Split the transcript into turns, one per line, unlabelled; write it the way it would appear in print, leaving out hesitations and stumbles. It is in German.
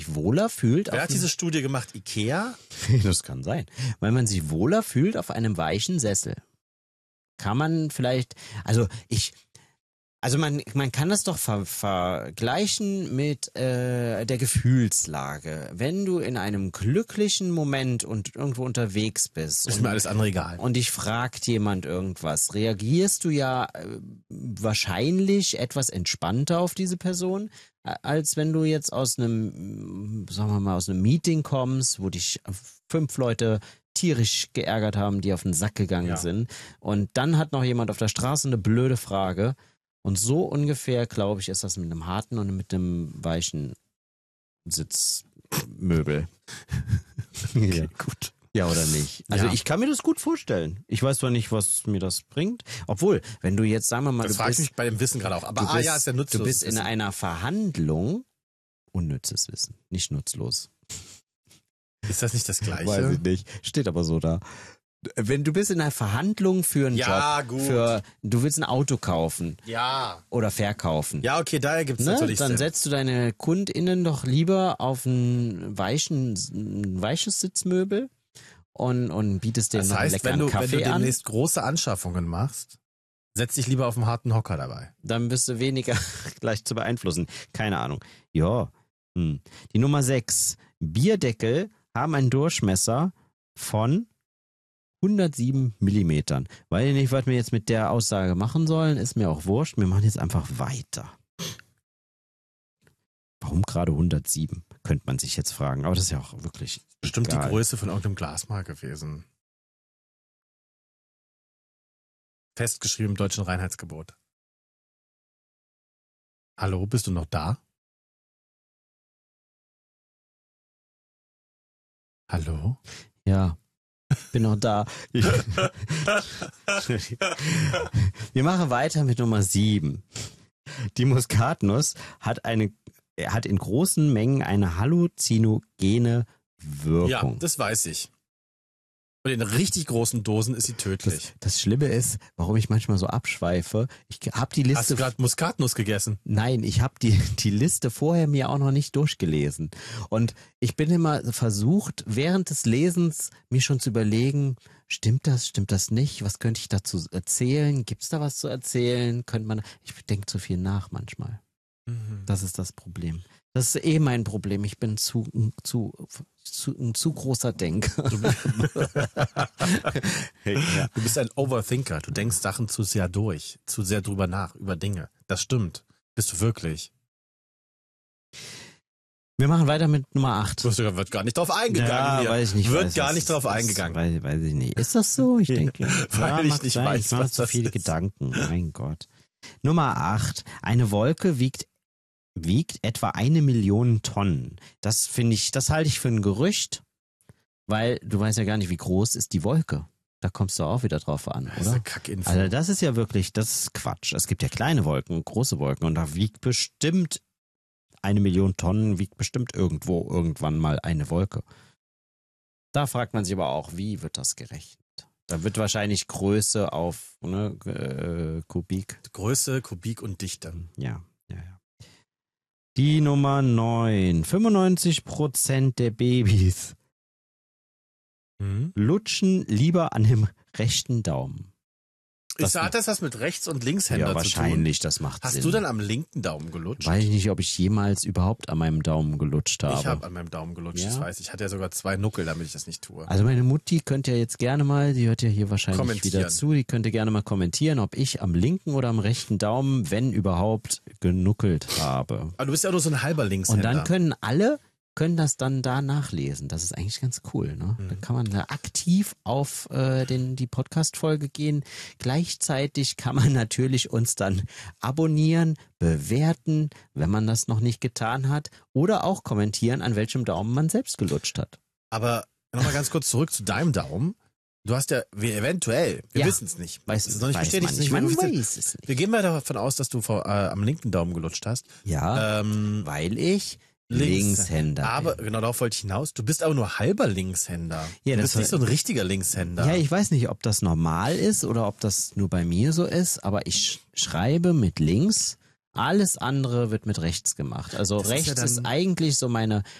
sich wohler fühlt.
Wer hat diese Studie gemacht? Ikea?
Das kann sein. Weil man sich wohler fühlt auf einem weichen Sessel. Kann man vielleicht, man kann das doch vergleichen mit der Gefühlslage. Wenn du in einem glücklichen Moment und irgendwo unterwegs bist.
Ist mir alles andere egal.
Und dich fragt jemand irgendwas, reagierst du ja wahrscheinlich etwas entspannter auf diese Person, als wenn du jetzt aus einem, sagen wir mal, aus einem Meeting kommst, wo dich 5 Leute tierisch geärgert haben, die auf den Sack gegangen sind. Und dann hat noch jemand auf der Straße eine blöde Frage. Und so ungefähr, glaube ich, ist das mit einem harten und mit einem weichen Sitzmöbel.
Okay, gut.
Ja, oder nicht? Also ich kann mir das gut vorstellen. Ich weiß zwar nicht, was mir das bringt. Obwohl, wenn du jetzt, sagen wir mal,
das frage ich mich bei dem Wissen gerade auch. Aber ist ja nutzlos.
Du bist in einer Verhandlung, unnützes Wissen, nicht nutzlos.
Ist das nicht das Gleiche?
Weiß ich nicht. Steht aber so da. Wenn du bist in einer Verhandlung für einen Job,
gut.
Du willst ein Auto kaufen.
Ja.
Oder verkaufen.
Ja, okay, daher gibt's natürlich
Dann
Sinn.
setzt du deine KundInnen doch lieber auf ein weiches Sitzmöbel und bietest denen noch einen leckeren Kaffee
wenn du
an.
demnächst große Anschaffungen machst, setz dich lieber auf einen harten Hocker dabei.
Dann bist du weniger gleich zu beeinflussen. Keine Ahnung. Ja. Die Nummer 6. Bierdeckel haben einen Durchmesser von 107 Millimetern. Weiß ich nicht, was wir jetzt mit der Aussage machen sollen, ist mir auch wurscht. Wir machen jetzt einfach weiter. Warum gerade 107? Könnte man sich jetzt fragen. Aber das ist ja auch wirklich
bestimmt
egal.
Die Größe von irgendeinem Glas mal gewesen. Festgeschrieben im deutschen Reinheitsgebot. Hallo, bist du noch da? Hallo?
Ja. Bin noch da. Wir machen weiter mit Nummer 7. Die Muskatnuss hat in großen Mengen eine halluzinogene Wirkung.
Ja, das weiß ich. Und in richtig großen Dosen ist sie tödlich.
Das Schlimme ist, warum ich manchmal so abschweife. Ich habe die Liste.
Hast du gerade Muskatnuss gegessen?
Nein, ich habe die Liste vorher mir auch noch nicht durchgelesen. Und ich bin immer versucht, während des Lesens mir schon zu überlegen, stimmt das nicht? Was könnte ich dazu erzählen? Gibt's da was zu erzählen? Ich denke zu viel nach manchmal. Das ist das Problem. Das ist mein Problem. Ich bin ein zu großer Denker.
Du bist ein Overthinker. Du denkst Sachen zu sehr durch, zu sehr drüber nach, über Dinge. Das stimmt. Bist du wirklich.
Wir machen weiter mit Nummer 8.
Wird gar nicht drauf eingegangen.
Ja,
hier.
weiß ich nicht.
Wird gar nicht drauf eingegangen.
Weiß ich nicht. Ist das so? Ich denke,
weil ich nicht weiß,
ich mache
was
zu
das
viele
ist.
Gedanken. Mein Gott. Nummer 8. Eine Wolke wiegt etwa 1 Million Tonnen. Das halte ich für ein Gerücht, weil du weißt ja gar nicht, wie groß ist die Wolke. Da kommst du auch wieder drauf an,
Das ist
oder?
eine Kackinfo.
Also das ist ja wirklich, das ist Quatsch. Es gibt ja kleine Wolken, große Wolken und da wiegt bestimmt 1 Million Tonnen, wiegt bestimmt irgendwann mal eine Wolke. Da fragt man sich aber auch, wie wird das gerechnet? Da wird wahrscheinlich Größe auf Kubik.
Größe, Kubik und Dichte.
Ja. Die Nummer 9. 95% der Babys lutschen lieber an dem rechten Daumen.
Hat das was mit Rechts- und Linkshänder
Ja,
zu
wahrscheinlich, das macht
Hast
Sinn.
du dann am linken Daumen gelutscht?
Weiß ich nicht, ob ich jemals überhaupt an meinem Daumen gelutscht habe.
Ich habe an meinem Daumen gelutscht,
Ja?
das weiß ich. Ich hatte ja sogar 2 Nuckel, damit ich das nicht tue.
Also meine Mutti könnte ja jetzt gerne mal, die hört ja hier wahrscheinlich
Kommentieren.
wieder zu, die könnte gerne mal kommentieren, ob ich am linken oder am rechten Daumen, wenn überhaupt, genuckelt habe.
Aber du bist ja nur so ein halber
Und
Linkshänder.
dann können das dann da nachlesen. Das ist eigentlich ganz cool, ne? Da kann man da aktiv auf die Podcast-Folge gehen. Gleichzeitig kann man natürlich uns dann abonnieren, bewerten, wenn man das noch nicht getan hat, oder auch kommentieren, an welchem Daumen man selbst gelutscht hat.
Aber nochmal ganz kurz zurück zu deinem Daumen. Du hast ja, wir wissen es nicht.
Weiß
Es ist noch nicht
man
bestätigt.
nicht. Man weiß es nicht.
Wir gehen mal davon aus, dass du am linken Daumen gelutscht hast.
Ja, weil ich Linkshänder.
Aber genau darauf wollte ich hinaus. Du bist aber nur halber Linkshänder.
Ja,
du
das
bist nicht so ein richtiger Linkshänder.
Ja, ich weiß nicht, ob das normal ist oder ob das nur bei mir so ist, aber ich schreibe mit links, alles andere wird mit rechts gemacht. Also
Das ist
rechts
ja dann-
ist eigentlich so meine